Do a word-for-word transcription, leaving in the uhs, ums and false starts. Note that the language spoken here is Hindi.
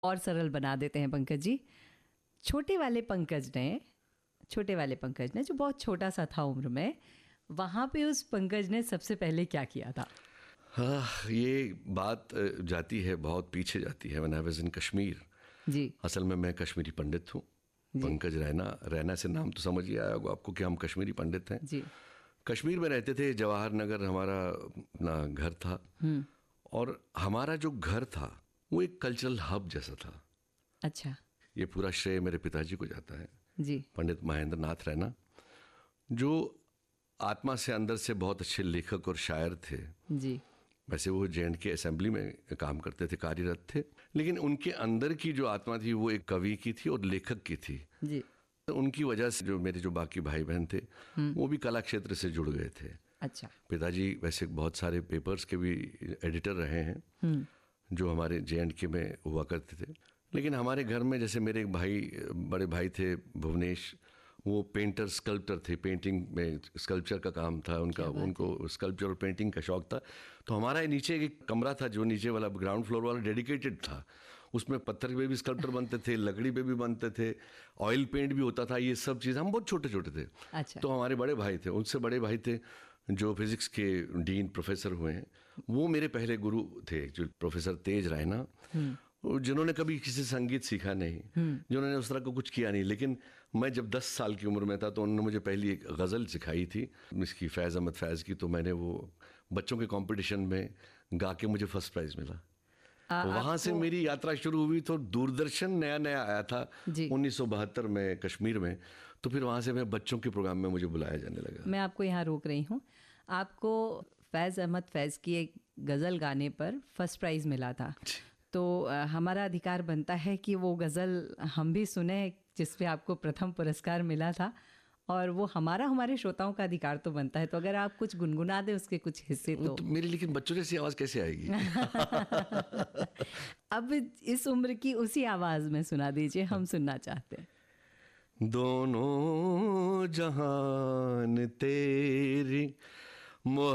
और सरल बना देते हैं पंकज जी। छोटे वाले पंकज ने छोटे वाले पंकज ने जो बहुत छोटा सा था उम्र में, वहाँ पे उस पंकज ने सबसे पहले क्या किया था? हाँ, ये बात जाती है, बहुत पीछे जाती है। When I was in Kashmir, जी असल में मैं कश्मीरी पंडित हूँ। पंकज रैना, रैना से नाम तो समझ ही आया होगा आपको कि हम कश्मीरी पंडित हैं। जी कश्मीर में रहते थे, जवाहर नगर हमारा अपना घर था। और हमारा जो घर था वो एक कल्चरल हब जैसा था। अच्छा ये पूरा श्रेय मेरे पिताजी को जाता है, जी पंडित महेंद्र नाथ रैना, जो आत्मा से अंदर से बहुत अच्छे लेखक और शायर थे। जी वैसे वो जे एंड के असेंबली में काम करते थे, कार्यरत थे, लेकिन उनके अंदर की जो आत्मा थी वो एक कवि की थी और लेखक की थी। जी तो उनकी वजह से जो मेरे जो बाकी भाई बहन थे वो भी कला क्षेत्र से जुड़ गए थे। अच्छा पिताजी वैसे बहुत सारे पेपर्स के भी एडिटर रहे हैं जो हमारे जे एंड के में हुआ करते थे। लेकिन हमारे घर में जैसे मेरे एक भाई, बड़े भाई थे भुवनेश, वो पेंटर स्कल्प्टर थे, पेंटिंग में स्कल्पचर का काम था उनका, उनको स्कल्पचर और पेंटिंग का शौक था। तो हमारा नीचे एक कमरा था जो नीचे वाला ग्राउंड फ्लोर वाला डेडिकेटेड था, उसमें पत्थर पे भी स्कल्पचर बनते थे, लकड़ी पे भी बनते थे, ऑयल पेंट भी होता था, ये सब चीज़। हम बहुत छोटे छोटे थे। अच्छा तो हमारे बड़े भाई थे, उनसे बड़े भाई थे जो फिजिक्स के डीन प्रोफेसर हुए हैं, वो मेरे पहले गुरु थे, जो प्रोफेसर तेज रैना, जिन्होंने कभी किसी संगीत सीखा नहीं, जिन्होंने उस तरह का कुछ किया नहीं। लेकिन मैं जब दस साल की उम्र में था तो उन्होंने मुझे पहली एक गज़ल सिखाई थी, इसकी फैज़ अहमद फैज़ की। तो मैंने वो बच्चों के कंपटीशन में गा के मुझे फर्स्ट प्राइज़ मिला। आ, वहाँ से मेरी यात्रा शुरू हुई। तो दूरदर्शन नया नया आया था उन्नीस सौ बहत्तर में कश्मीर में, तो फिर वहाँ से मैं बच्चों के प्रोग्राम में मुझे बुलाया जाने लगा। मैं आपको यहाँ रोक रही हूँ। आपको फैज़ अहमद फैज़ की एक गज़ल गाने पर फर्स्ट प्राइज़ मिला था, तो हमारा अधिकार बनता है कि वो गज़ल हम भी सुने जिस पे आपको प्रथम पुरस्कार मिला था, और वो हमारा हमारे श्रोताओं का अधिकार तो बनता है। तो अगर आप कुछ गुनगुना दें उसके कुछ हिस्से तो, तो मेरी लेकिन बच्चों जैसी आवाज़ कैसे आएगी? अब इस उम्र की उसी आवाज़ में सुना दीजिए, हम सुनना चाहते हैं। दोनों जहान तेरी